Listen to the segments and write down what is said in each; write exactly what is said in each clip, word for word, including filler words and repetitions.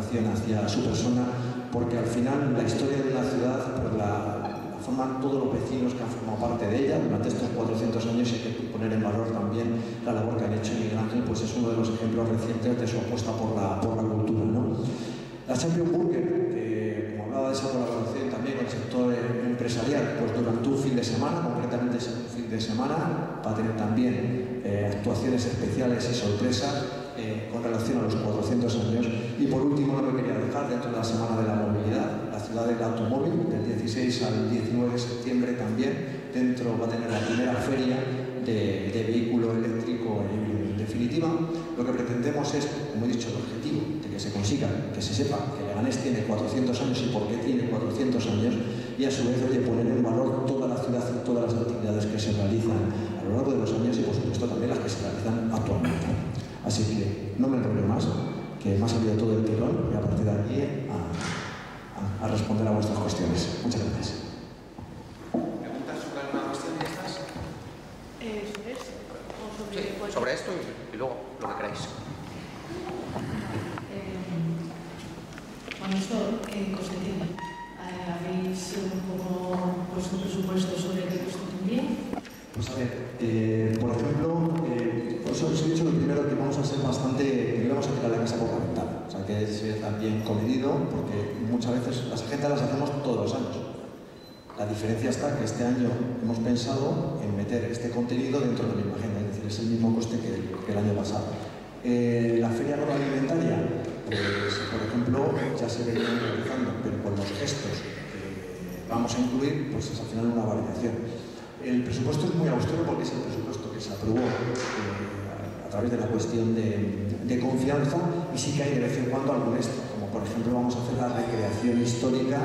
admiración hacia su persona, porque al final la historia de una ciudad, pues la, la forman todos los vecinos que han formado parte de ella durante estos cuatrocientos años, y hay que poner en valor también la labor que han hecho. Miguel Ángel pues es uno de los ejemplos recientes de su apuesta por la, por la cultura, ¿no? La Champion Burger, que como hablaba de esa colaboración también con el sector empresarial, pues durante un fin de semana, concretamente ese fin de semana, va a tener también eh, actuaciones especiales y sorpresas eh, con relación a los cuatrocientos años. Y por último, no me quería dejar, dentro de la Semana de la Movilidad, la ciudad del automóvil, del dieciséis al diecinueve de septiembre también, dentro va a tener la primera feria de, de vehículo eléctrico e híbrido. En definitiva, lo que pretendemos es, como he dicho, el objetivo de que se consiga, que se sepa que Leganés tiene cuatrocientos años y por qué tiene cuatrocientos años, y a su vez de poner en valor toda la ciudad y todas las actividades que se realizan a lo largo de los años y por supuesto también las que se realizan actualmente. Así que no me enrollo más, que me ha salido todo el tirón, y a partir de aquí a, a, a responder a vuestras cuestiones. Muchas gracias. ¿Preguntas sobre alguna cuestión de estas? Eh, ¿Sobre esto? ¿O sobre, Sí, cuál? sobre esto y, y luego lo que queráis. Eh, bueno, esto, ¿qué coste tiene? Eh, ¿Habéis un poco puesto un presupuesto sobre qué coste tendría? Pues a ver, eh, por ejemplo, eh, por eso os he dicho lo primero, que vamos a ser bastante, que no vamos a tirar la casa por la ventana. O sea, que es también comedido, porque muchas veces las agendas las hacemos todos los años. La diferencia está que este año hemos pensado en meter este contenido dentro de la misma agenda, es decir, es el mismo coste que el, que el año pasado. Eh, la feria agroalimentaria, pues, por ejemplo, ya se venía realizando, pero con los gestos que vamos a incluir, pues es al final una variación. El presupuesto es muy austero porque es el presupuesto que se aprobó eh, a través de la cuestión de, de confianza, y sí que hay de vez en cuando algún extra, como por ejemplo vamos a hacer la recreación histórica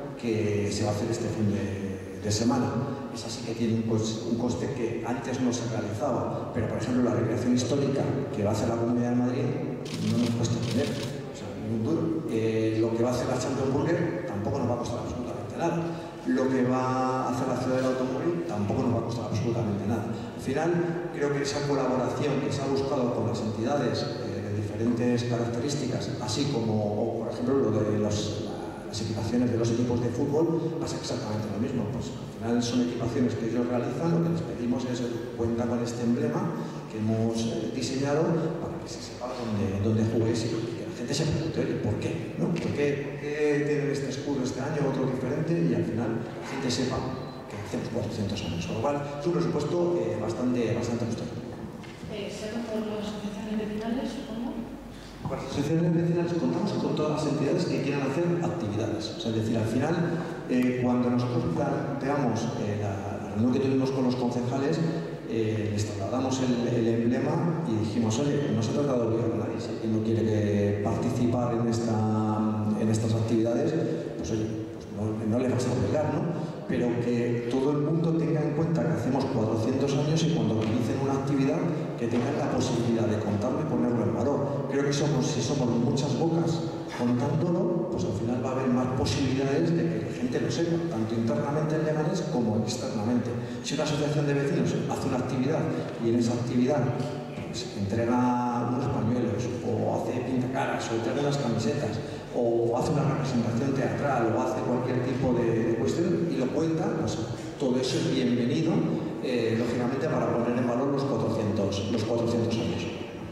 que se va a hacer este fin de, de semana. Esa sí que tiene pues, un coste que antes no se realizaba, pero por ejemplo la recreación histórica que va a hacer la Comunidad de Madrid no nos cuesta dinero, o sea, ni un duro. Eh, lo que va a hacer la Champion Burger tampoco nos va a costar absolutamente nada. Lo que va a hacer la ciudad del automóvil tampoco nos va a costar absolutamente nada. Al final, creo que esa colaboración que se ha buscado con las entidades eh, de diferentes características, así como, o, por ejemplo, lo de los, las equipaciones de los equipos de fútbol, va a ser exactamente lo mismo. Pues, al final son equipaciones que ellos realizan, lo que les pedimos es cuenta con este emblema que hemos eh, diseñado para que se sepa dónde, dónde juguéis, y que la gente se pregunte, oye, ¿por qué? ¿No? ¿Por qué, por qué tienen este escudo este año, otro diferente? Y al final la gente sepa que hacemos cuatrocientos años, con lo cual es un presupuesto eh, bastante, bastante justo. Eh, ¿Serán por las asociaciones vecinales, supongo? Con las asociaciones vecinales contamos con todas las entidades que quieran hacer actividades. O sea, es decir, al final, eh, cuando nosotros planteamos eh, la, la reunión que tuvimos con los concejales, eh, les trasladamos el, el emblema y dijimos, oye, no se trata de obligar a nadie, si alguien no quiere que participar en, esta, en estas actividades, pues oye, pues no, no le vas a obligar, ¿no? Pero que todo el mundo tenga en cuenta que hacemos cuatrocientos años, y cuando realicen una actividad que tengan la posibilidad de contarlo y ponerlo en valor. Creo que somos, si somos muchas bocas contándolo, pues al final va a haber más posibilidades de que la gente lo sepa, tanto internamente en Leganés como externamente. Si una asociación de vecinos hace una actividad y en esa actividad pues, entrega unos pañuelos, o hace pintacaras, o entrega unas camisetas, o hace una representación teatral, o hace cualquier tipo de, de cuestión y lo cuenta, pues todo eso es bienvenido, eh, lógicamente, para poner en valor los cuatrocientos, los cuatrocientos años.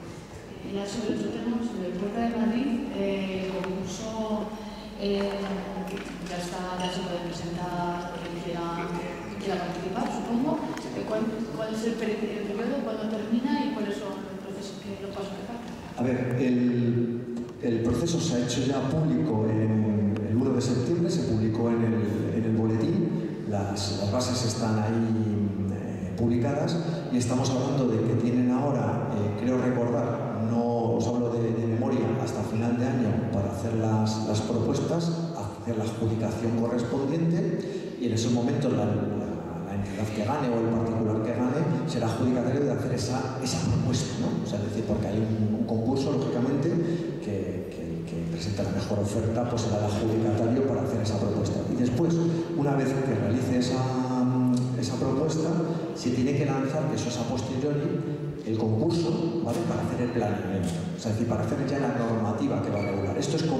Y ya sobre otro tema, sobre el Puerta de Madrid, eh, el concurso eh, ya está, ya se puede presentar quien quiera, quien quiera participar, supongo. ¿Cuál, cuál es el, peri el periodo, cuándo termina y cuáles son los procesos que lo pasan que faltan? A ver, el, el proceso se ha hecho ya público en el uno de septiembre, se publicó en el, en el boletín, las, las bases están ahí eh, publicadas, y estamos hablando de que tienen ahora, eh, creo recordar, no os hablo de, de memoria, hasta final de año para hacer las, las propuestas, hacer la adjudicación correspondiente, y en esos momentos la, la la entidad que gane o el particular que gane será adjudicatario de hacer esa, esa propuesta, ¿no? O sea, es decir, porque hay un, un concurso, lógicamente, que, que, que presenta la mejor oferta, pues será el adjudicatario para hacer esa propuesta. Y después, una vez que realice esa, esa propuesta, se tiene que lanzar, que eso es a posteriori, el concurso, ¿vale?, para hacer el planeamiento. O sea, es decir, para hacer ya la normativa que va a regular. Esto es como